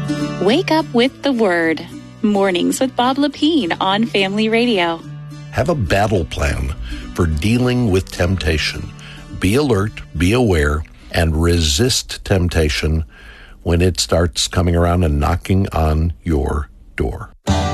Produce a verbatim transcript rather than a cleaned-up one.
Wake up with the Word. Mornings with Bob Lepine on Family Radio. Have a battle plan for dealing with temptation. Be alert, be aware, and resist temptation when it starts coming around and knocking on your door.